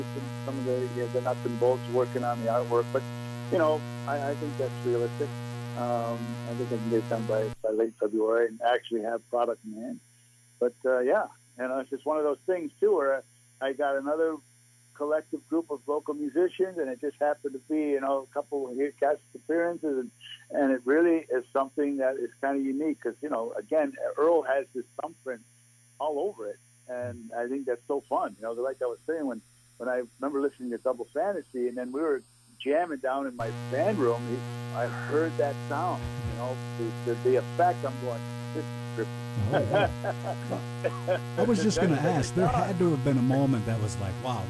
some of the nuts and bolts working on the artwork. But I think that's realistic. I think I can get it done by late February and actually have product in hand. But yeah, it's just one of those things too, where I got another collective group of local musicians, and it just happened to be a couple of guest appearances, and it really is something that is kind of unique because again, Earl has this thumbprint all over it, and I think that's so fun. Like I was saying when I remember listening to Double Fantasy, and then we were jamming down in my band room, I heard that sound. The effect. I'm going, this is trippy. I was just going to ask. There had to have been a moment that was like, wow,